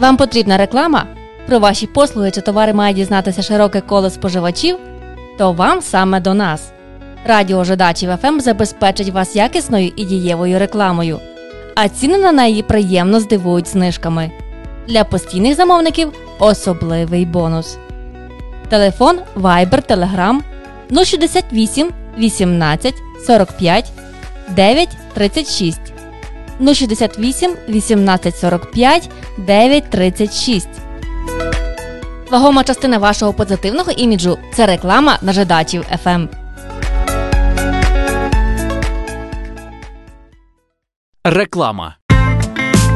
Вам потрібна реклама? Про ваші послуги чи товари має дізнатися широке коло споживачів? То вам саме до нас. Радіо Жидачів ФМ забезпечить вас якісною і дієвою рекламою. А ціни на неї приємно здивують знижками. Для постійних замовників особливий бонус. Телефон, Viber, Telegram 068 18 45 9 36. 068 18 45 9 36. Вагома частина вашого позитивного іміджу – це реклама на Жидачів ФМ. Реклама.